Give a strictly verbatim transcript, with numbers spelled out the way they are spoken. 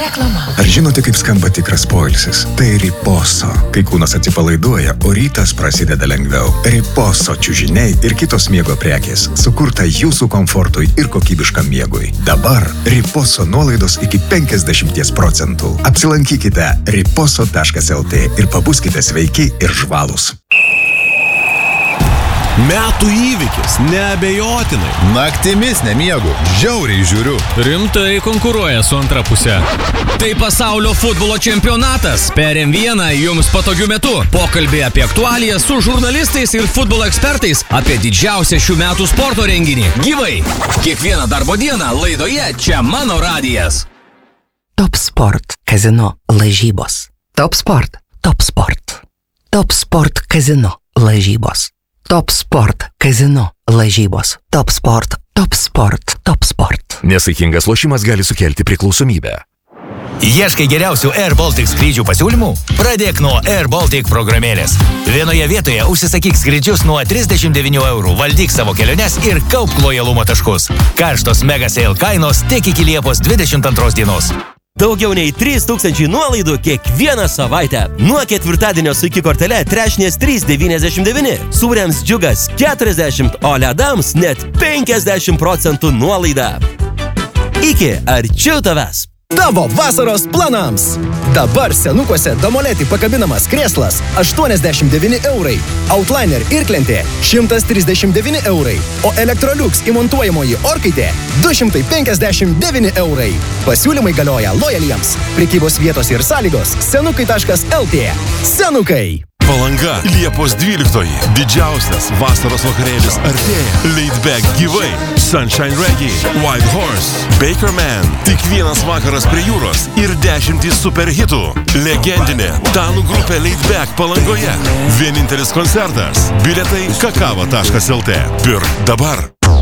Reklama. Ar žinote, kaip skamba tikras poilsis? Tai Riposo. Kai kūnas atsipalaiduoja, o rytas prasideda lengviau. Riposo čiužiniai ir kitos miego prekės sukurta jūsų komfortui ir kokybiškam miegui. Dabar Riposo nuolaidos iki penkiasdešimt procentų. Apsilankykite riposo taškas el tė ir pabuskite sveiki ir žvalūs. Metų įvykis, neabejotinai. Naktimis nemiegu, žiauriai žiūriu. Rimtai konkuruoja su antra pusė. Tai pasaulio futbolo čempionatas. Per em vieną jums patogiu metu. Pokalbė apie aktualiją su žurnalistais ir futbolo ekspertais apie didžiausią šių metų sporto renginį. Gyvai. Kiekvieną darbo dieną laidoje čia mano radijas. Top Sport kazino lažybos. Top Sport, Top Sport. Top Sport kazino lažybos. Top Sport kazino lažybos. Top Sport, Top Sport, Top Sport. Nesaikingas lošimas gali sukelti priklausomybę. Ieškai geriausių Air Baltic skrydžių pasiūlymų? Pradėk nuo Air Baltic programėlės. Vienoje vietoje užsisakyk skrydžius nuo trisdešimt devynių eurų, valdyk savo keliones ir kaupk lojalumo taškus. Karštos mega sale kainos tik iki Liepos dvidešimt antros dienos. Daugiau nei trys tūkstančiai nuolaidų kiekvieną savaitę. Nuo ketvirtadienio su iki kortele trešnės trys devyniasdešimt devyni. Sūriams džiugas keturiasdešimt, o ledams net penkiasdešimt procentų nuolaida. Iki arčiau tavęs. Tavo vasaros planams. Dabar senukuose Damoleti pakabinamas krėslas aštuoniasdešimt devyni eurai, Outliner irklentė šimtas trisdešimt devyni eurai, o Electrolux įmontuojamoji orkaitė du šimtai penkiasdešimt devyni eurai. Pasiūlymai galioja lojaliems. Prekybos vietos ir sąlygos senukai taškas el tė. Senukai. Palanga, Liepos dvyliktoji. Didžiausias vasaros vakarėlis artėja. Laid Back gyvai. Sunshine Reggae, White Horse, Baker Man. Tik vienas vakaras prie jūros ir dešimtys super hitų. Legendinė Danų grupė Laid Back Palangoje. Vienintelis koncertas. Bilietai kakava taškas el tė. Pirk dabar.